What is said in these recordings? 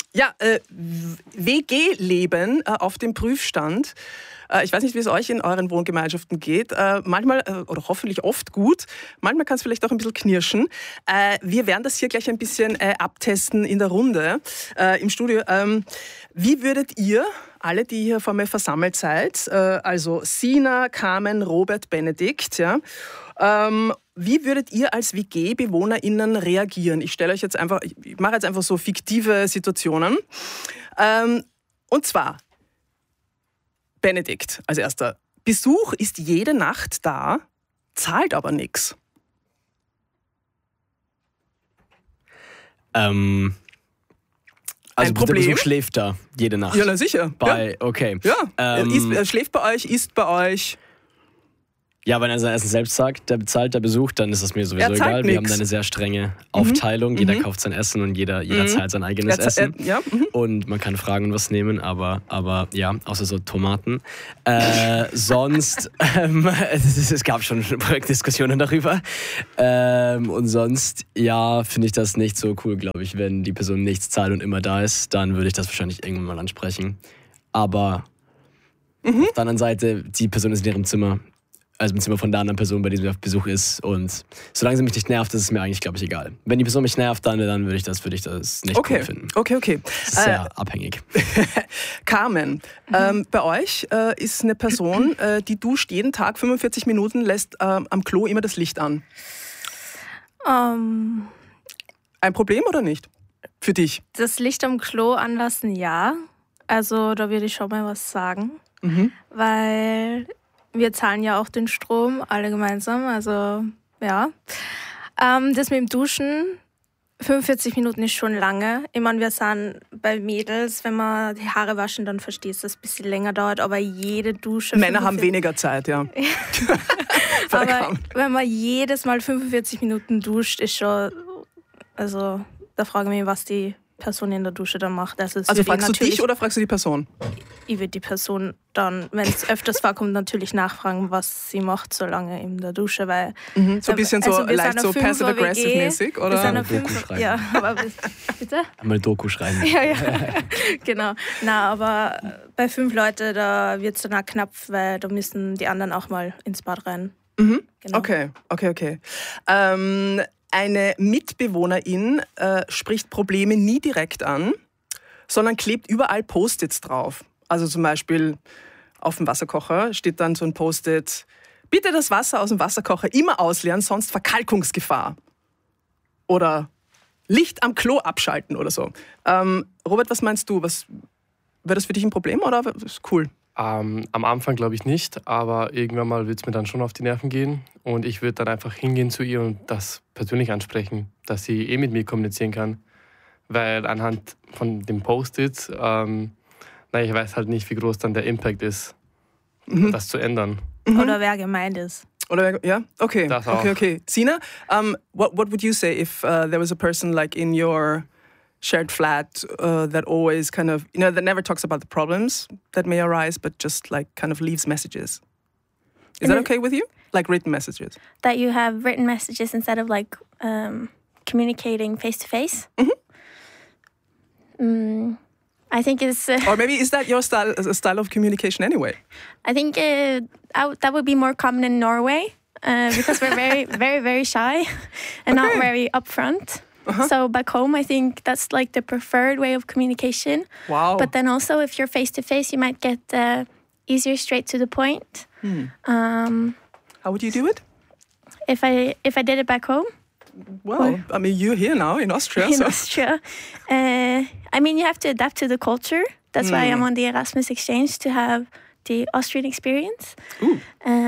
Ja, WG-Leben auf dem Prüfstand. Ich weiß nicht, wie es euch in euren Wohngemeinschaften geht. Manchmal, oder hoffentlich oft gut, manchmal kann es vielleicht auch ein bisschen knirschen. Wir werden das hier gleich ein bisschen abtesten in der Runde im Studio. Wie würdet ihr, alle, die hier vor mir versammelt seid, also Sina, Carmen, Robert, Benedikt, ja, wie würdet ihr als WG-BewohnerInnen reagieren? Ich mache jetzt einfach so fiktive Situationen. Und zwar, Benedikt als erster. Besuch ist jede Nacht da, zahlt aber nichts. Also ein Problem? Der Besuch schläft da jede Nacht? Ja, na sicher. Okay. Ja. Schläft bei euch, isst bei euch. Ja, wenn er sein Essen selbst sagt, der bezahlt, der besucht, dann ist das mir sowieso egal. Wir haben da eine sehr strenge Aufteilung. Jeder kauft sein Essen und jeder zahlt sein eigenes Essen. Und man kann fragen und was nehmen, aber ja, außer so Tomaten. Sonst, es gab schon Projektdiskussionen darüber. Und sonst, ja, finde ich das nicht so cool, glaube ich. Wenn die Person nichts zahlt und immer da ist, dann würde ich das wahrscheinlich irgendwann mal ansprechen. Aber auf der anderen Seite, die Person ist in ihrem Zimmer. Also im Zimmer von der anderen Person, bei der sie auf Besuch ist. Und solange sie mich nicht nervt, ist es mir eigentlich, glaube ich, egal. Wenn die Person mich nervt, dann würde ich das nicht cool finden. Okay. Das ist sehr abhängig. Carmen, bei euch ist eine Person, die duscht jeden Tag 45 Minuten, lässt am Klo immer das Licht an. Ein Problem oder nicht? Für dich? Das Licht am Klo anlassen, ja. Also da würde ich schon mal was sagen. Weil wir zahlen ja auch den Strom, alle gemeinsam, also ja. Das mit dem Duschen, 45 Minuten ist schon lange. Ich meine, wir sind bei Mädels, wenn wir die Haare waschen, dann verstehst du, dass es ein bisschen länger dauert, aber jede Dusche... Männer haben weniger Zeit, ja. Aber wenn man jedes Mal 45 Minuten duscht, ist schon... Also, da frage ich mich, was die Person in der Dusche dann macht. Also fragst du dich oder fragst du die Person? Ich würde die Person dann, wenn es öfters vorkommt, natürlich nachfragen, was sie macht, so lange in der Dusche, weil... So ein bisschen so leicht so passive-aggressive-mäßig, oder? Wir sind eine Doku schreiben. Ja, aber bitte? Einmal Doku schreiben. Ja, genau. Na, aber bei 5 Leuten, da wird es dann auch knapp, weil da müssen die anderen auch mal ins Bad rein. Genau. Okay. Eine Mitbewohnerin spricht Probleme nie direkt an, sondern klebt überall Post-its drauf. Also zum Beispiel auf dem Wasserkocher steht dann so ein Post-it: Bitte das Wasser aus dem Wasserkocher immer ausleeren, sonst Verkalkungsgefahr. Oder Licht am Klo abschalten oder so. Robert, was meinst du? Wäre das für dich ein Problem oder ist cool? Am Anfang glaube ich nicht, aber irgendwann mal wird es mir dann schon auf die Nerven gehen und ich würde dann einfach hingehen zu ihr und das persönlich ansprechen, dass sie mit mir kommunizieren kann, weil anhand von dem Post-it, ich weiß halt nicht, wie groß dann der Impact ist, das zu ändern. Oder wer gemeint ist. Okay. Sina, what would you say if there was a person like in your shared flat that always kind of, that never talks about the problems that may arise, but just like kind of leaves messages? Is that okay with you? Like written messages? That you have written messages instead of like communicating face to face? I think it's... or maybe is that your style of communication anyway? I think that would be more common in Norway because we're very, very, very shy and not very upfront. So back home, I think that's like the preferred way of communication. Wow. But then also if you're face-to-face, you might get easier straight to the point. How would you do it? If I did it back home? Well, I mean, you're here now in Austria. Austria. I mean, you have to adapt to the culture. That's why I'm on the Erasmus exchange, to have the Austrian experience. Ooh.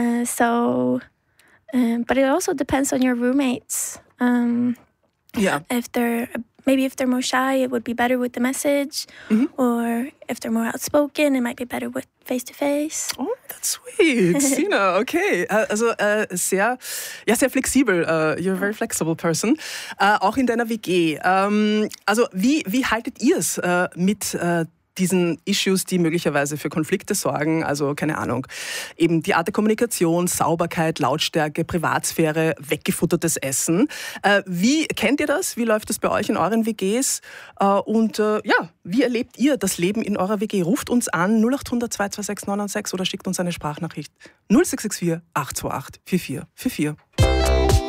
But it also depends on your roommates. Yeah. If they're more shy, it would be better with the message. Or if they're more outspoken, it might be better with face-to-face. Oh, that's sweet. Sina, okay. Also sehr flexibel. You're a very flexible person. Auch in deiner WG. Also wie haltet ihr es mit diesen Issues, die möglicherweise für Konflikte sorgen, also keine Ahnung, eben die Art der Kommunikation, Sauberkeit, Lautstärke, Privatsphäre, weggefuttertes Essen. Wie kennt ihr das? Wie läuft das bei euch in euren WGs? Und wie erlebt ihr das Leben in eurer WG? Ruft uns an 0800 226 996 oder schickt uns eine Sprachnachricht 0664 828 4444.